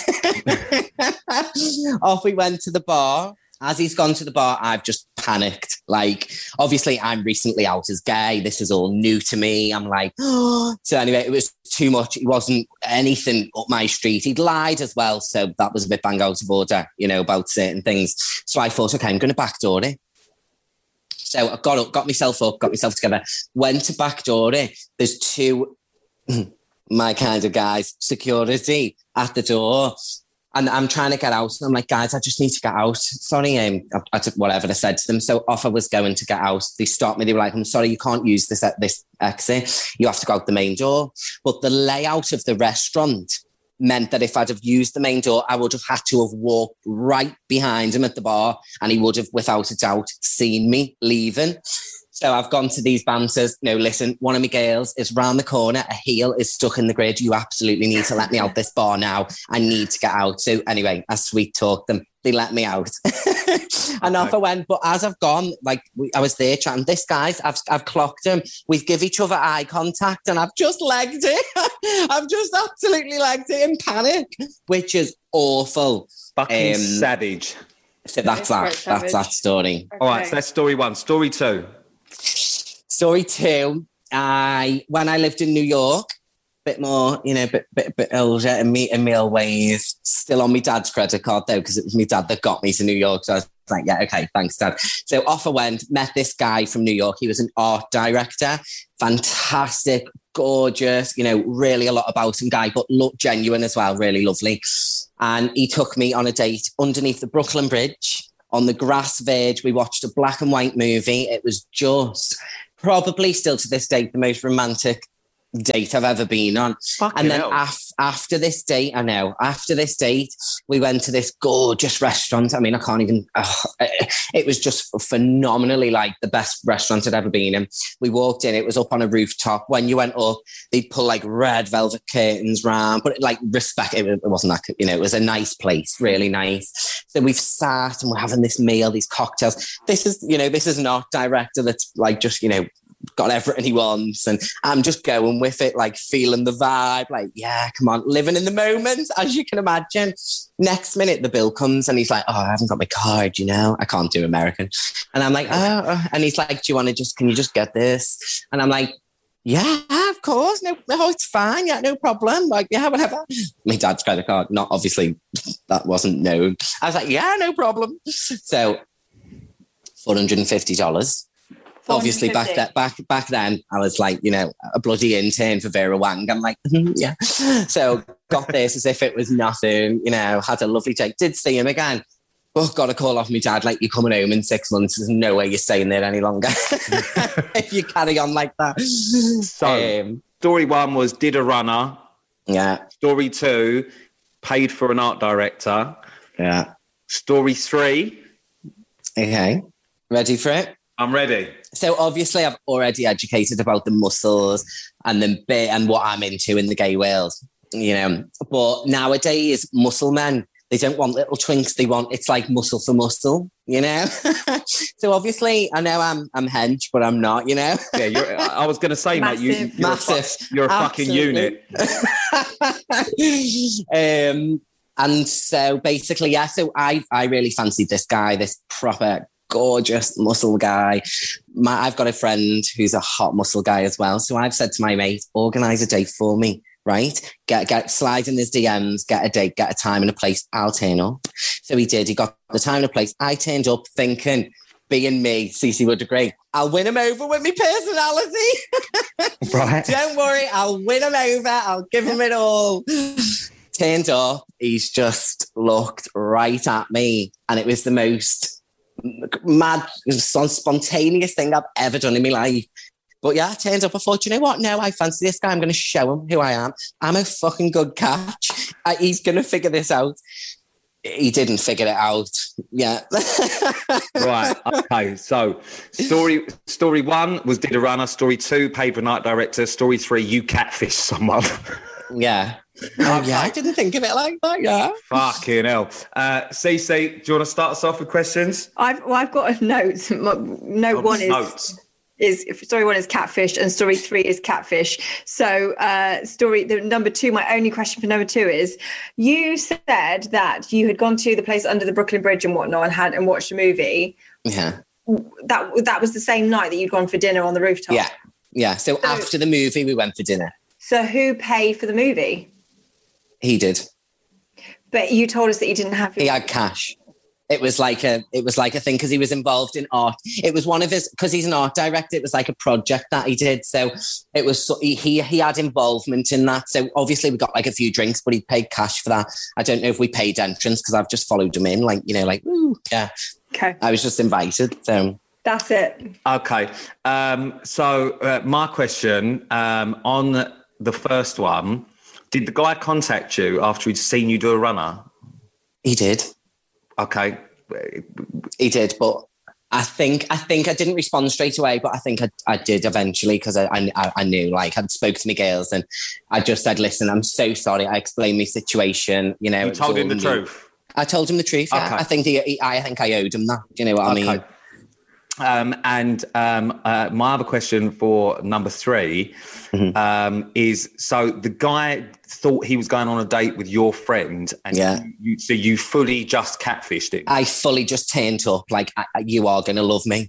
Off we went to the bar. As he's gone to the bar, I've just panicked. Like, obviously, I'm recently out as gay. This is all new to me. I'm like, oh. So anyway, it was too much. It wasn't anything up my street. He'd lied as well. So that was a bit bang out of order, you know, about certain things. So I thought, okay, I'm going to backdoor it. So I got up, got myself up, got myself together, went to backdoor it. There's two, my kind of guys, security at the door. And I'm trying to get out. And I'm like, guys, I just need to get out. Sorry, um, I, I took whatever I said to them. So off I was going to get out. They stopped me. They were like, I'm sorry, you can't use this at this exit. You have to go out the main door. But the layout of the restaurant meant that if I'd have used the main door, I would have had to have walked right behind him at the bar, and he would have, without a doubt, seen me leaving. So I've gone to these bouncers. No, listen, one of my girls is round the corner. A heel is stuck in the grid. You absolutely need to let me out this bar now. I need to get out. So anyway, I sweet talked them. They let me out. And off I went. But as I've gone, like we, I was there chatting, this guy's, I've, I've clocked him. We've give each other eye contact and I've just legged it. I've just absolutely legged it in panic, which is awful. Fucking Um, savage. So that's It's that. quite That's savage. that story. All right, Okay. so that's story one. Story two. Story two, I when I lived in New York, bit more, you know, bit bit bit older in me in my old ways. Still on my dad's credit card though, because it was my dad that got me to New York. So I was like, yeah, okay, thanks, Dad. So off I went, met this guy from New York. He was an art director, fantastic, gorgeous, you know, really a lot about him guy, but look genuine as well, really lovely. And he took me on a date underneath the Brooklyn Bridge on the grass verge. We watched a black and white movie. It was just probably still to this date the most romantic date I've ever been on. Fucking and then hell. af- after this date, I know, after this date, we went to this gorgeous restaurant. I mean, I can't even, oh, it was just phenomenally like the best restaurant I'd ever been in. We walked in, it was up on a rooftop. When you went up, they'd pull like red velvet curtains round, but like respect, it wasn't that, you know, it was a nice place, really nice. So we've sat and we're having this meal, these cocktails. This is, you know, this is an art director that's like just, you know, got everything he wants, and I'm just going with it, like feeling the vibe, like, yeah, come on, living in the moment, as you can imagine. Next minute, the bill comes and he's like, oh, I haven't got my card, you know, I can't do American. And I'm like, oh, and he's like, do you want to just, can you just get this? And I'm like, yeah, of course, no, no, it's fine, yeah, no problem, like, yeah, whatever. My dad's credit card, not obviously, that wasn't known. I was like, yeah, no problem. So, four hundred fifty dollars. Obviously, back that back back then, I was like, you know, a bloody intern for Vera Wang. I'm like, mm, yeah. So got this as if it was nothing. You know, had a lovely day. Did see him again. Oh, got a call off my dad. Like, you're coming home in six months. There's no way you're staying there any longer if you carry on like that. So, um, story one was did a runner. Yeah. Story two, paid for an art director. Yeah. Story three. Okay. Ready for it? I'm ready. So obviously I've already educated about the muscles and the bit and what I'm into in the gay world, you know, but nowadays muscle men, they don't want little twinks. They want, it's like muscle for muscle, you know? So obviously I know I'm, I'm hench, but I'm not, you know? Yeah. You're, I was going to say, mate, you, you're massive. A fu- you're a fucking unit. um, and so basically, yeah, so I, I really fancied this guy, this proper gorgeous muscle guy. My, I've got a friend who's a hot muscle guy as well. So I've said to my mate, organise a date for me, right? Get, get, slide in his D Ms, get a date, get a time and a place. I'll turn up. So he did. He got the time and a place. I turned up thinking, being me, Cece would agree, I'll win him over with my personality. Right. Don't worry, I'll win him over. I'll give him it all. Turned up. He's just looked right at me. And it was the most mad, spontaneous thing I've ever done in my life. But yeah, I turned up. I thought, you know what? No, I fancy this guy. I'm going to show him who I am. I'm a fucking good catch. Uh, he's going to figure this out. He didn't figure it out. Yeah. Right. Okay. So story story one was did a runner. Story two, paid for an art director. Story three, you catfish someone. Yeah. Oh, yeah, I didn't think of it like that, yeah. Fucking hell. Uh, Cece, do you want to start us off with questions? I've well, I've got a note. Note Oh, one is notes. is story one is catfish, and story three is catfish. So, uh, story the number two. My only question for number two is: you said that you had gone to the place under the Brooklyn Bridge and whatnot, and had and watched a movie. Yeah. That that was the same night that you'd gone for dinner on the rooftop. Yeah. Yeah. So, so after the movie, we went for dinner. So, who paid for the movie? He did. But you told us that you didn't have. Your- he had cash. It was like a, it was like a thing because he was involved in art. It was one of his, because he's an art director. It was like a project that he did. So it was, so he he had involvement in that. So obviously we got like a few drinks, but he paid cash for that. I don't know if we paid entrance because I've just followed him in, like, you know, like, ooh, yeah. Okay. I was just invited. So that's it. Okay. Um, so uh, my question um, on the first one. Did the guy contact you after he'd seen you do a runner? He did. Okay. He did, but I think I think I didn't respond straight away, but I think I, I did eventually because I, I I knew, like, I'd spoke to my girls and I just said, listen, I'm so sorry. I explained my situation. You know, You told him the new. truth? I told him the truth, yeah. Okay. I think he, he, I think I owed him that. Do you know what I okay. mean? Um, and um, uh, my other question for number three mm-hmm. um, is, so the guy thought he was going on a date with your friend, and yeah. you, you, so you fully just catfished him? I fully just turned up like, I, you are going to love me.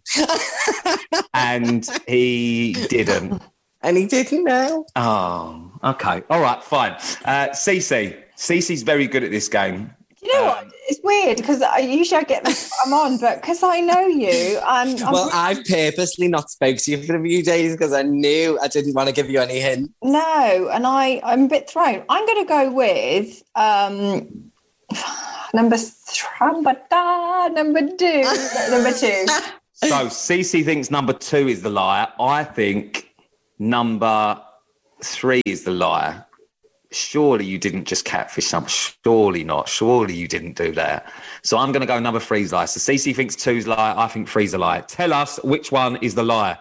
And he didn't? And he didn't know. Oh, okay. All right, fine. Uh, Cece. Cece's very good at this game. You know what? It's weird because I usually I get this I'm on, but because I know you, I'm. I'm well, really... I've purposely not spoke to you for a few days because I knew I didn't want to give you any hint. No, and I, I'm a bit thrown. I'm going to go with um, number number number two. number two. So Cece thinks number two is the liar. I think number three is the liar. Surely you didn't just catfish someone. Surely not. Surely you didn't do that. So I'm going to go number three's liar. So Cece thinks two's liar. I think three's a liar. Tell us which one is the liar.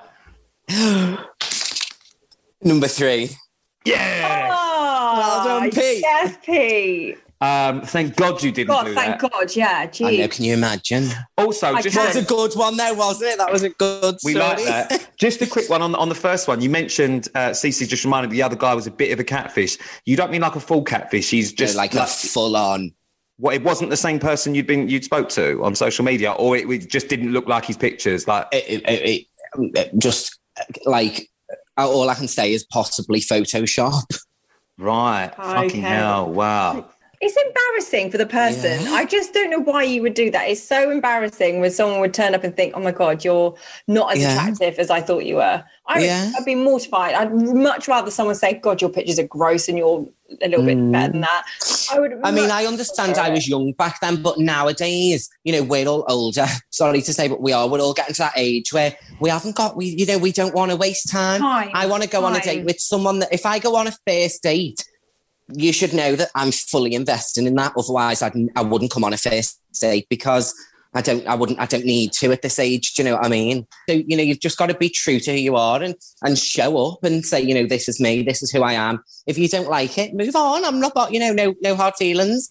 Number three. Yeah. Oh, well done, Pete. Yes, Pete. Um, thank God you didn't God, do thank that. God, yeah. Gee. I know, can you imagine? Also, I just can. That was a good one though, wasn't it? That was a good we story. like that. Just a quick one on, on the first one. You mentioned, uh, Cece just reminded me the other guy was a bit of a catfish. You don't mean like a full catfish. He's just No, like, like a full on. What, it wasn't the same person you'd been you'd spoke to on social media, or it, it just didn't look like his pictures. Like It, it, it, it just like all I can say is possibly Photoshop. right, Okay. fucking hell, wow. It's embarrassing for the person. Yeah. I just don't know why you would do that. It's so embarrassing when someone would turn up and think, oh my God, you're not as Yeah. attractive as I thought you were. I would, Yeah. I'd be mortified. I'd much rather someone say, God, your pictures are gross and you're a little bit better than that. I would. I mean, much I understand prefer I it. was young back then, but nowadays, you know, we're all older. Sorry to say, but we are. We're all getting to that age where we haven't got, we, you know, we don't want to waste time. Time, I want to go on a time. date with someone that if I go on a first date, you should know that I'm fully investing in that. Otherwise, I'd, I wouldn't come on a first date because I don't, I wouldn't, I don't need to at this age. Do you know what I mean? So, you know, you've just got to be true to who you are and, and show up and say, you know, this is me, this is who I am. If you don't like it, move on. I'm not, you know, no, no hard feelings.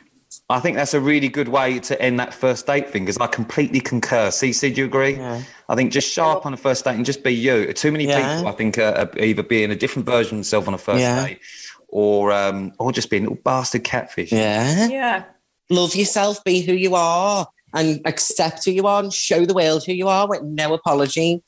I think that's a really good way to end that first date thing, because I completely concur. Cece, do you agree? Yeah. I think just show up on a first date and just be you. Too many Yeah. people, I think, are, are either being a different version of themselves on a first Yeah. date, or um, or just being a little bastard catfish. Yeah. Yeah. Love yourself, be who you are and accept who you are and show the world who you are with no apology.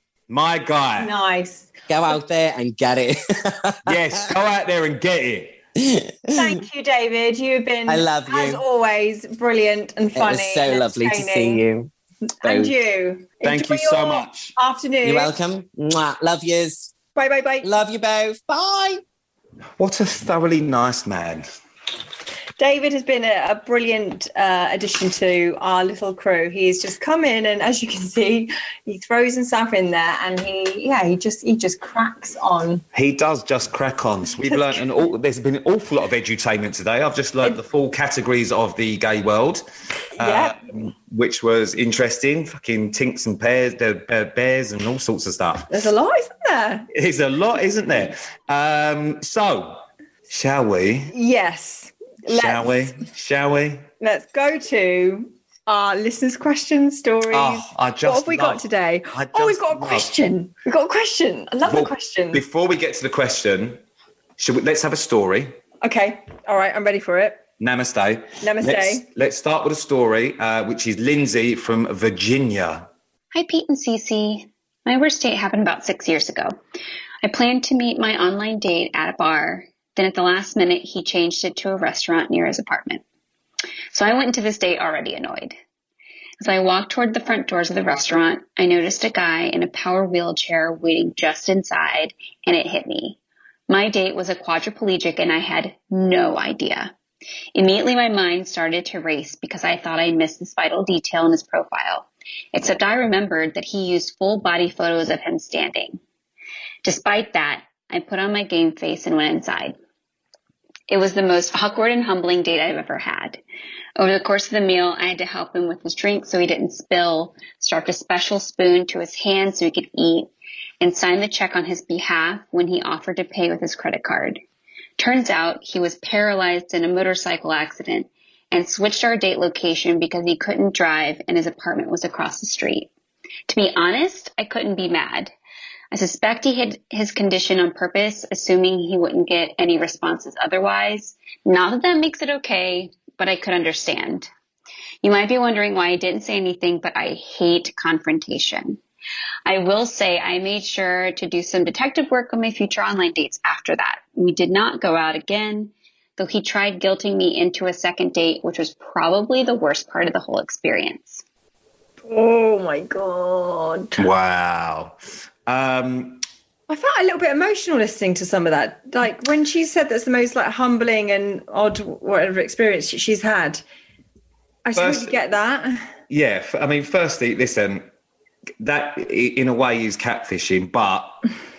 My guy. Nice. Go out there and get it. Yes, go out there and get it. Thank you, David. You've been, I love you. as always, brilliant and It funny. was so and lovely to see entertaining. you. And both. you. Thank Enjoy you so your much. Afternoon. You're welcome. Mwah. Love yous. Bye, bye, bye. Love you both. Bye. What a thoroughly nice man. David has been a, a brilliant uh, addition to our little crew. He's just come in, and as you can see, he throws himself in there, and he, yeah, he just he just cracks on. He does just crack on. So we've learned an all, there's been an awful lot of edutainment today. I've just learned the full categories of the gay world, Yeah. um, which was interesting. Fucking tinks and pears, the uh, bears, and all sorts of stuff. There's a lot, isn't there? There's a lot, isn't there? Um, so, shall we? Yes. Shall we? Shall we? Let's go to our listeners' question stories. Oh, I just what have we got love- today? I Oh, we've just got a love- question. We've got a question. I love Well, the question. Before we get to the question, should we, let's have a story. Okay. All right. I'm ready for it. Namaste. Namaste. Let's, let's start with a story, uh, which is Lindsay from Virginia. Hi, Pete and Cece. My worst date happened about six years ago. I planned to meet my online date at a bar. Then at the last minute, he changed it to a restaurant near his apartment. So I went into this date already annoyed. As I walked toward the front doors of the restaurant, I noticed a guy in a power wheelchair waiting just inside, and it hit me. My date was a quadriplegic, and I had no idea. Immediately, my mind started to race because I thought I missed this vital detail in his profile. Except I remembered that he used full body photos of him standing. Despite that, I put on my game face and went inside. It was the most awkward and humbling date I've ever had. Over the course of the meal, I had to help him with his drink so he didn't spill, strapped a special spoon to his hand so he could eat, and sign the check on his behalf when he offered to pay with his credit card. Turns out he was paralyzed in a motorcycle accident and switched our date location because he couldn't drive and his apartment was across the street. To be honest, I couldn't be mad. I suspect he hid his condition on purpose, assuming he wouldn't get any responses otherwise. Not that that makes it okay, but I could understand. You might be wondering why I didn't say anything, but I hate confrontation. I will say I made sure to do some detective work on my future online dates after that. We did not go out again. though he tried guilting me into a second date, which was probably the worst part of the whole experience. Oh my God. Wow. Um, I felt a little bit emotional listening to some of that. Like when she said that's the most like humbling and odd whatever experience she's had. I totally get that. Yeah. I mean, firstly, listen, that in a way is catfishing, but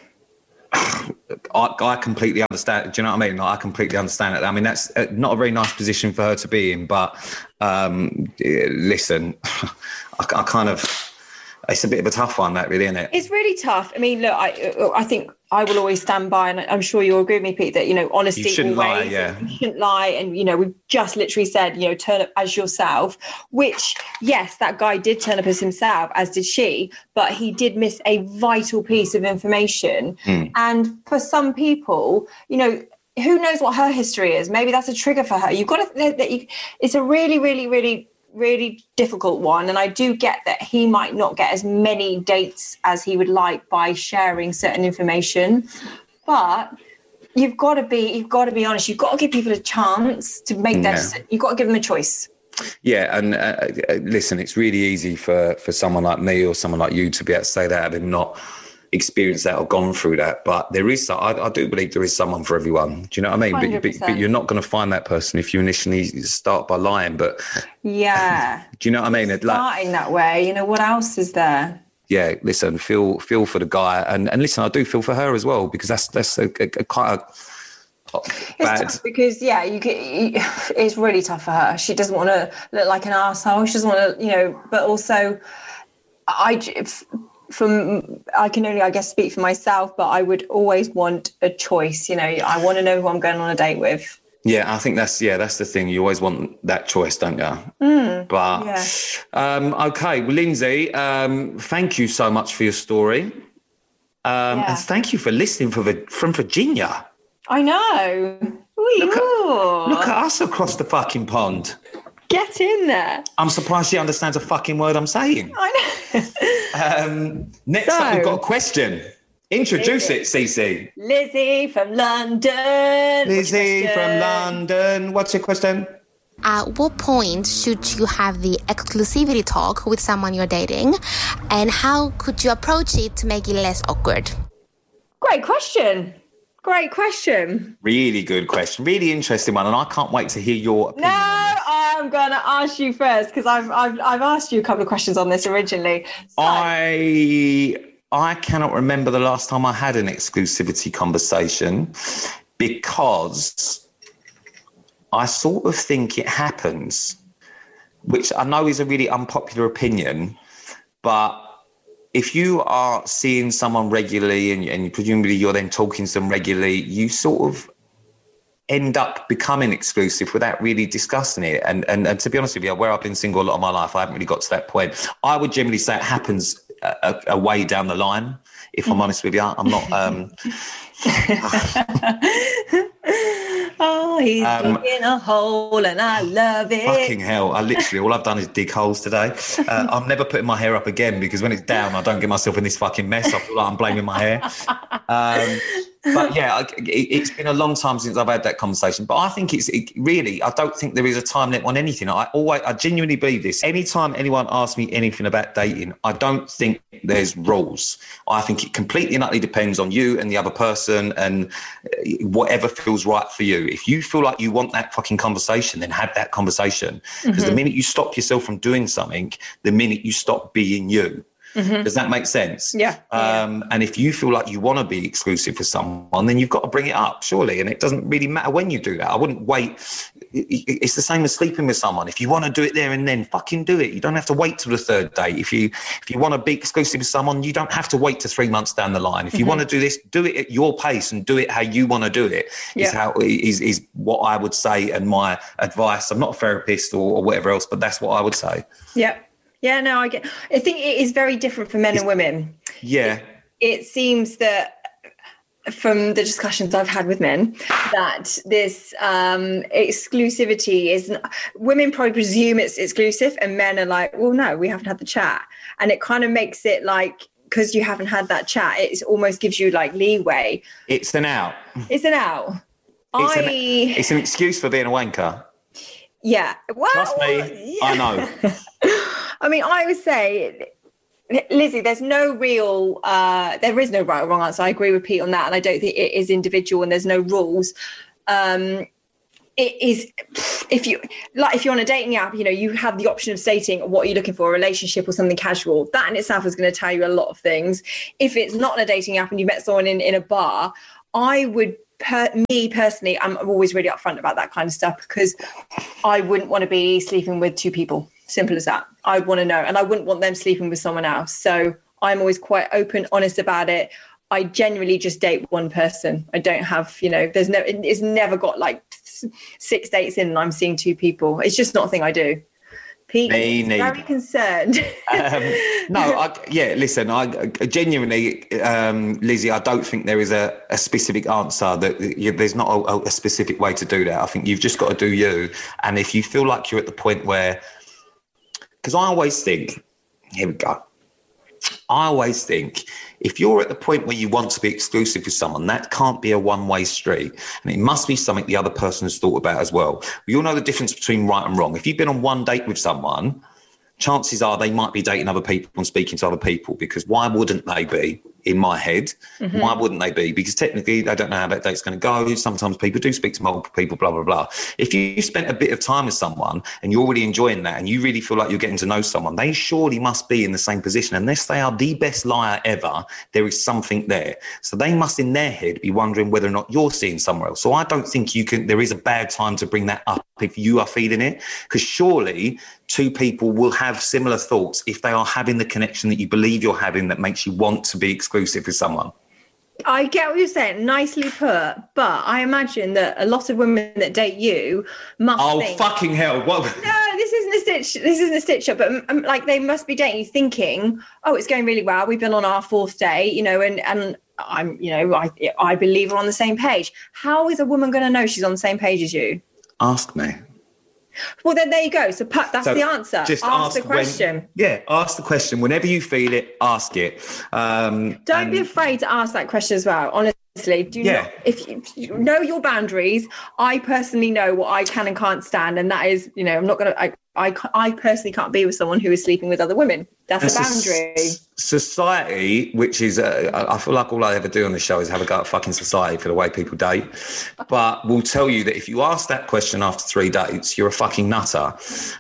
I, I completely understand. Do you know what I mean? Like, I completely understand it. I mean, that's not a very nice position for her to be in, but um, listen, I, I kind of, it's a bit of a tough one, that really, isn't it? It's really tough. I mean, look, I I think I will always stand by, and I'm sure you'll agree with me, Pete, that, you know, honesty You shouldn't always, lie, yeah. You shouldn't lie. And, you know, we've just literally said, you know, turn up as yourself, which, yes, that guy did turn up as himself, as did she, but he did miss a vital piece of information. Mm. And for some people, you know, who knows what her history is? Maybe that's a trigger for her. You've got to, that you, it's a really, really, really, really difficult one. And I do get that he might not get as many dates as he would like by sharing certain information, but you've got to be, you've got to be honest. You've got to give people a chance to make Yeah. that, you've got to give them a choice. Yeah, and uh, listen, it's really easy for, for someone like me or someone like you to be able to say that, having not experienced that or gone through that. But there is, I, I do believe there is someone for everyone. Do you know what I mean? But, but, but you're not going to find that person if you initially start by lying. But yeah, do you know what I mean? It, like, starting that way, you know, what else is there? yeah, listen, feel feel for the guy, and and listen, I do feel for her as well, because that's that's a, a, a quite a bad. It's tough because yeah, you get, you, it's really tough for her. She doesn't want to look like an arsehole. She doesn't want to, you know, but also, I from I can only I guess speak for myself, but I would always want a choice. You know, I want to know who I'm going on a date with. Yeah, I think that's yeah, that's the thing. You always want that choice, don't you? Mm, but yeah. um, okay, well, Lindsay, um, thank you so much for your story, um, Yeah. and thank you for listening from from Virginia. I know. Ooh, Look at, ooh. look at us across the fucking pond. Get in there. I'm surprised she understands a fucking word I'm saying. I know. Um, next So- up, we've got a question. Introduce it, Cece. Lizzie from London. What's your Lizzie from question? London. What's your question? At what point should you have the exclusivity talk with someone you're dating? And how could you approach it to make it less awkward? Great question. Great question. Really good question. Really interesting one. And I can't wait to hear your opinion. No, on this. I'm going to ask you first because I've, I've I've asked you a couple of questions on this originally. So, I I cannot remember the last time I had an exclusivity conversation, because I sort of think it happens, which I know is a really unpopular opinion, but if you are seeing someone regularly and, and presumably you're then talking to them regularly, you sort of end up becoming exclusive without really discussing it. And, and, and to be honest with you, where I've been single a lot of my life, I haven't really got to that point. I would generally say it happens a, a, a way down the line, if I'm honest with you. I'm not... Um, oh, he's Um, digging a hole and I love it. Fucking hell. I literally, all I've done is dig holes today. Uh, I'm never putting my hair up again, because when it's down, I don't get myself in this fucking mess. I feel like I'm blaming my hair. Um, but yeah, I- it, it's been a long time since I've had that conversation. But I think it's it, really, I don't think there is a time limit on anything. I always, I genuinely believe this. Anytime anyone asks me anything about dating, I don't think there's rules. I think it completely and utterly depends on you and the other person and whatever feels right for you. If you feel like you want that fucking conversation, then have that conversation. Because the minute you stop yourself from doing something, the minute you stop being you. Mm-hmm. Does that make sense? Yeah. Um, and if you feel like you want to be exclusive with someone, then you've got to bring it up, surely. And it doesn't really matter when you do that. I wouldn't wait. It's the same as sleeping with someone. If you want to do it there and then, fucking do it. You don't have to wait till the third date. If you if you want to be exclusive with someone, you don't have to wait to three months down the line. If you mm-hmm. want to do this, do it at your pace and do it how you want to do it. Yeah. Is how is is what I would say and my advice. I'm not a therapist or, or whatever else, but that's what I would say. Yeah. Yeah, no, I get. I think it is very different for men It's, and women. Yeah. It, it seems that from the discussions I've had with men, that this um, exclusivity is, women probably presume it's exclusive, and men are like, well, no, we haven't had the chat. And it kind of makes it like, because you haven't had that chat, it almost gives you like leeway. It's an out. It's an out. It's, I, an, it's an excuse for being a wanker. yeah. Well, Trust me, yeah. I know. I mean, I would say, Lizzie, there's no real, uh, there is no right or wrong answer. I agree with Pete on that. And I don't think it is individual and there's no rules. Um, it is, if you, like, if you're on a dating app, you know, you have the option of stating what are you looking for, a relationship or something casual. That in itself is going to tell you a lot of things. If it's not on a dating app and you met someone in, in a bar, I would, per, me personally, I'm always really upfront about that kind of stuff because I wouldn't want to be sleeping with two people. Simple as that. I want to know. And I wouldn't want them sleeping with someone else. So I'm always quite open, honest about it. I generally just date one person. I don't have, you know, there's no, it's never got like six dates in and I'm seeing two people. It's just not a thing I do. Pete is very concerned. um, no, I, yeah, listen, I, I genuinely, um, Lizzie, I don't think there is a, a specific answer that you, there's not a, a specific way to do that. I think you've just got to do you. And if you feel like you're at the point where, because I always think, here we go. I always think if you're at the point where you want to be exclusive with someone, that can't be a one-way street. And it must be something the other person has thought about as well. We all know the difference between right and wrong. If you've been on one date with someone, chances are they might be dating other people and speaking to other people, because why wouldn't they be? In my head, mm-hmm. Why wouldn't they be? Because technically they don't know how that date's going to go. Sometimes people do speak to multiple people, blah, blah, blah. If you spent a bit of time with someone and you're really enjoying that and you really feel like you're getting to know someone, they surely must be in the same position. Unless they are the best liar ever, there is something there. So they must in their head be wondering whether or not you're seeing somewhere else. So I don't think you can, there is a bad time to bring that up if you are feeling it, because surely two people will have similar thoughts if they are having the connection that you believe you're having that makes you want to be exclusive with someone. I get what you're saying, nicely put, but I imagine that a lot of women that date you must oh think, fucking hell, what? No, this isn't a stitch this isn't a stitch up, but um, like they must be dating you thinking, oh, it's going really well, we've been on our fourth date, you know, and and I'm, you know, I I believe we're on the same page. How is a woman going to know she's on the same page as you? Ask me. Well, then there you go. So that's so the answer. Just ask, ask the question. When, yeah, ask the question. Whenever you feel it, ask it. Um, Don't and, be afraid to ask that question as well. Honestly, do yeah. not. If you, if you know your boundaries, I personally know what I can and can't stand, and that is, you know, I'm not going to. I, I, I personally can't be with someone who is sleeping with other women. That's a boundary. Society, which is, uh, I feel like all I ever do on the show is have a go at fucking society for the way people date. But we'll tell you that if you ask that question after three dates, you're a fucking nutter.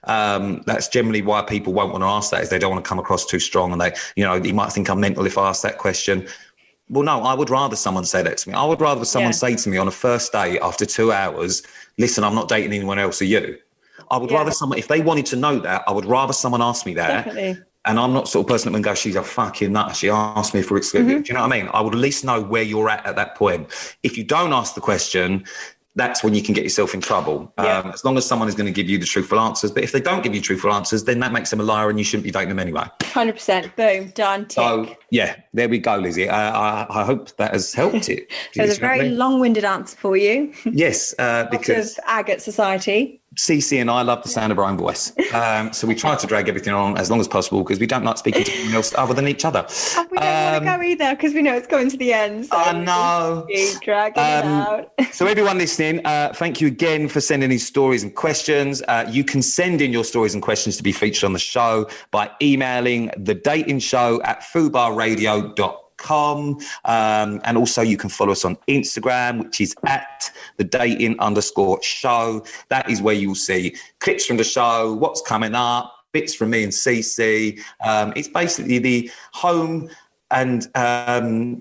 Um, that's generally why people won't want to ask that, is they don't want to come across too strong. And they, you know, you might think I'm mental if I ask that question. Well, no, I would rather someone say that to me. I would rather someone yeah. say to me on a first date after two hours, listen, I'm not dating anyone else, are you? I would yeah. rather someone, if they wanted to know that, I would rather someone ask me that. Definitely. And I'm not the sort of person that would go, she's a fucking nut. She asked me for exclusive. Mm-hmm. Do you know what I mean? I would at least know where you're at at that point. If you don't ask the question, that's when you can get yourself in trouble. Yeah. Um, as long as someone is going to give you the truthful answers. But if they don't give you truthful answers, then that makes them a liar and you shouldn't be dating them anyway. one hundred percent. Boom. Done. Tick. So, yeah, there we go, Lizzie. Uh, I, I hope that has helped it. It was a very I mean? long-winded answer for you. Yes, uh, because... of agate society. Cece and I love the sound of our own voice. Um, so we try to drag everything on as long as possible because we don't like speaking to anyone else other than each other. And we don't um, want to go either because we know it's going to the end. So I know. Keep dragging um, it out. So everyone listening, uh, thank you again for sending these stories and questions. Uh, you can send in your stories and questions to be featured on the show by emailing the dating show at fubar radio dot com. Com um, and also you can follow us on Instagram, which is at the dating underscore show. That is where you'll see clips from the show, what's coming up, bits from me and Cece. Um, it's basically the home and um,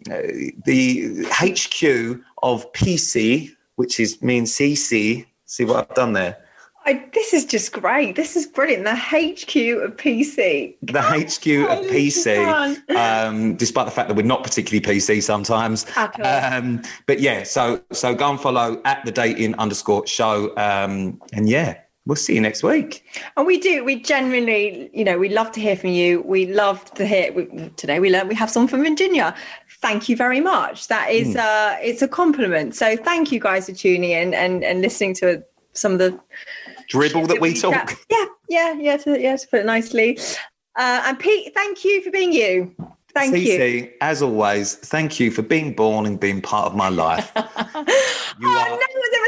the H Q of P C, which is me and Cece. See what I've done there? I, this is just great. This is brilliant. The H Q of P C. The H Q of P C, um, despite the fact that we're not particularly P C sometimes. Um, but yeah, so so go and follow at the dating underscore show. Um, and yeah, we'll see you next week. And we do. We genuinely, you know, we love to hear from you. We love to hear. We, today we learned we have someone from Virginia. Thank you very much. That is, mm. uh, it's a compliment. So thank you guys for tuning in and, and listening to some of the dribble that we talk. Chat. Yeah, yeah, yeah, to, yeah, to put it nicely. Uh, and Pete, thank you for being you. Thank Cece, you. As always, thank you for being born and being part of my life. You oh, are... no, there was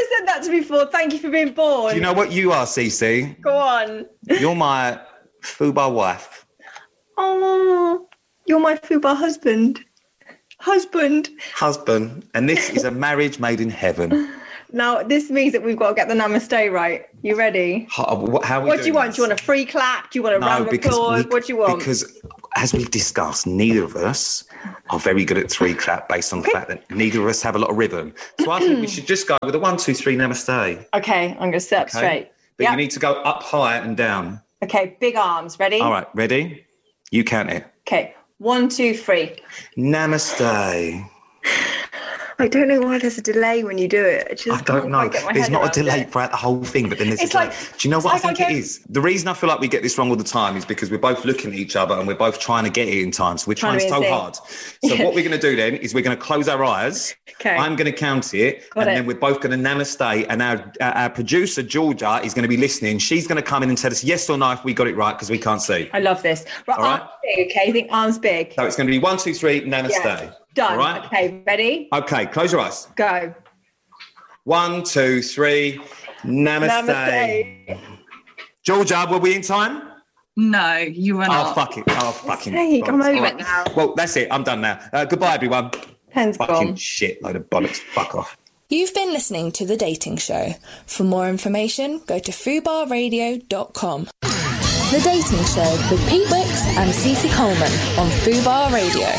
to me for. Thank you for being born. Do you know what you are, Cece? Go on. You're my Fubar wife. Oh, you're my Fubar husband. Husband. Husband. And this is a marriage made in heaven. Now, this means that we've got to get the namaste right. You ready? How, what how are we What do you doing want? this? Do you want a free clap? Do you want a No, round of because applause? we- What do you want? Because as we've discussed, neither of us are very good at three clap based on the fact that neither of us have a lot of rhythm. So I think we should just go with a one, two, three, namaste. Okay, I'm going to sit up Okay? straight. But Yep. you need to go up high and down. Okay, big arms. Ready? All right, ready? You count it. Okay, one, two, three. Namaste. I don't know why there's a delay when you do it. I, just I don't can't know. quite get my There's head not a around delay it. throughout the whole thing, but then there's It's a delay. like- Do you know it's what like I I think it go- is? The reason I feel like we get this wrong all the time is because we're both looking at each other and we're both trying to get it in time. So we're Trying trying, to be so in sync. hard. So what we're going to do then is we're going to close our eyes. Okay. I'm going to count it. Got and it. then we're both going to namaste. And our, our, our producer, Georgia, is going to be listening. She's going to come in and tell us yes or no if we got it right because we can't see. I love this. Right, All right. arms big, okay? You think arms big? So it's going to be one, two, three, namaste. Yeah. Done. All right. Okay, ready? Okay, close your eyes. Go. One, two, three, namaste. Namaste. Georgia, were we in time? No, you were Oh, not. fuck it. Oh, fucking. sake, I'm bollocks. over All it now. Well, that's it. I'm done now. Uh, goodbye, everyone. Pen's Fucking gone. shit. Load of bollocks. Fuck off. You've been listening to The Dating Show. For more information, go to fubar radio dot com. The Dating Show with Pete Wicks and Cece Coleman on Fubar Radio.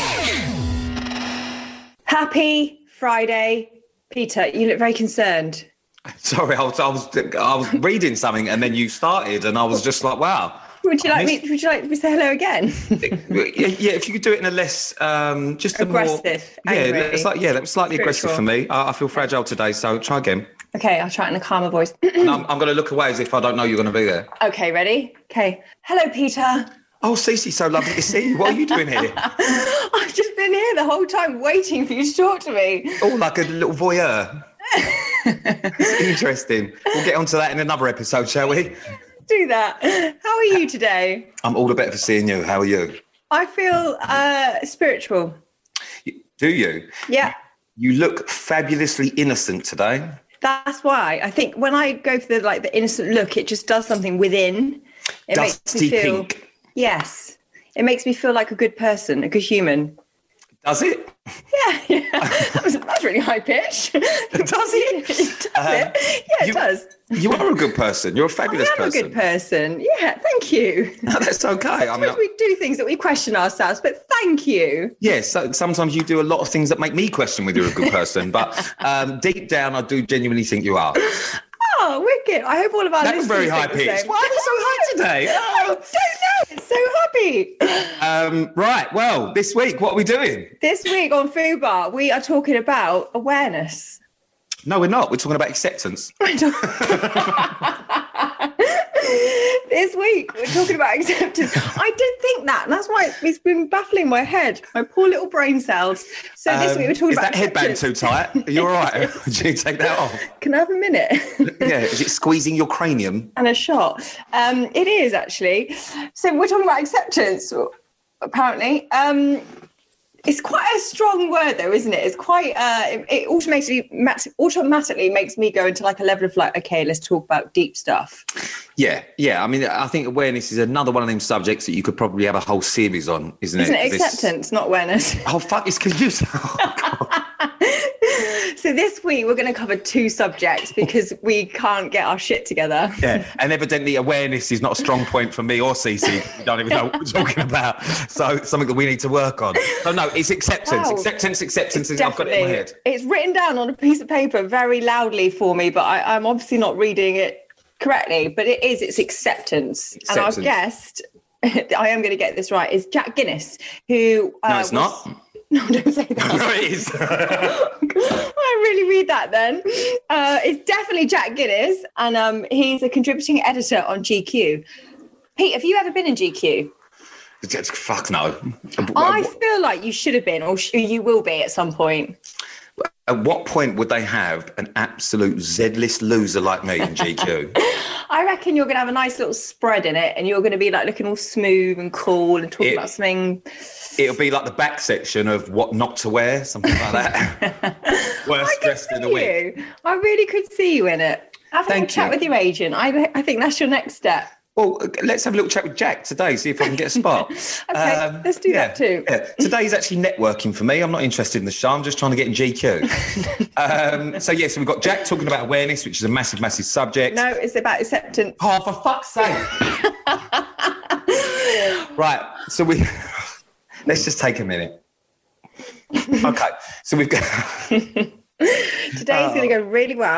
Happy Friday. Peter, you look very concerned. Sorry, I was, I was I was reading something and then you started and I was just like, wow. Would you like Miss- me? Would you like me to say hello again? yeah, yeah, if you could do it in a less, um, just a Aggressive, more, yeah, angry, it's like, yeah, that was slightly aggressive for me. I, I feel fragile today, so try again. Okay, I'll try it in a calmer voice. And I'm, I'm going to look away as if I don't know you're going to be there. Okay, ready? Okay. Hello, Peter. Oh, Cece, so lovely to see you. What are you doing here? I've just been here the whole time waiting for you to talk to me. Oh, like a little voyeur. It's interesting. We'll get onto that in another episode, shall we? Do that. How are you today? I'm all the better for seeing you. How are you? I feel uh, spiritual. Do you? Yeah. You look fabulously innocent today. That's why I think when I go for the like the innocent look, it just does something within. It Dusty makes me feel pink. yes. It makes me feel like a good person, a good human. Does it? Yeah, yeah. that was, that's really high pitch. Does it? Does Um, it? Yeah, it you- does. You are a good person. You're a fabulous I am person. a good person. Yeah, thank you. No, that's okay. I mean, Sometimes we do things that we question ourselves, but thank you. yes, so sometimes you do a lot of things that make me question whether you're a good person, but um, deep down, I do genuinely think you are. Oh, wicked. I hope all of our That was listeners very high think the pitched. same. Why are you so high today? I don't know. It's so happy. Um, right. Well, this week, what are we doing? This week on Fubar, we are talking about awareness. No, we're not. We're talking about acceptance. This week, we're talking about acceptance. I did think that, and that's why it's, it's been baffling my head, my poor little brain cells. So this Um, week, we're talking is about that headband acceptance. too tight? Are you all right? Do you take that off? Can I have a minute? Yeah. Is it squeezing your cranium? And a shot. Um, it is actually. So we're talking about acceptance, apparently. Um, it's quite a strong word, though, isn't it? It's quite. Uh, it, it automatically mat- automatically makes me go into like a level of like, okay, let's talk about deep stuff. Yeah, yeah. I mean, I think awareness is another one of them subjects that you could probably have a whole series on, isn't, Isn't it? it This- acceptance, not awareness? Oh, fuck, it's confusing. So this week we're going to cover two subjects because we can't get our shit together. Yeah, and evidently awareness is not a strong point for me or Cece. We don't even know what we're talking about. So it's something that we need to work on. So no, it's acceptance. Wow. Acceptance, acceptance. It's I've got it in my head. It's written down on a piece of paper very loudly for me, but I, I'm obviously not reading it correctly. But it is, it's acceptance. Acceptance. And our guest, I am going to get this right, is Jack Guinness, who... Uh, No, it's was- not. No, don't say that. No, it is. I really read that then. Uh, it's definitely Jack Guinness, and um, he's a contributing editor on G Q. Pete, have you ever been in G Q? Fuck no. I feel like you should have been, or sh- you will be at some point. At what point would they have an absolute Z-list loser like me in G Q? I reckon you're going to have a nice little spread in it, and you're going to be like looking all smooth and cool and talking It- about something it'll be like the back section of what not to wear, something like that. Worst dressed in the week. You. I really could see you in it. Have a Thank little chat you. with your agent. I, I think that's your next step. Well, let's have a little chat with Jack today, see if I can get a spot. Okay, Um, let's do yeah, that too. Yeah. Today's actually networking for me. I'm not interested in the show. I'm just trying to get in G Q. um, so, yeah, so we've got Jack talking about awareness, which is a massive, massive subject. No, it's about acceptance. Oh, for fuck's sake. Right, so we... Let's just take a minute. Okay, so we've got... Today's Oh. going to go really well.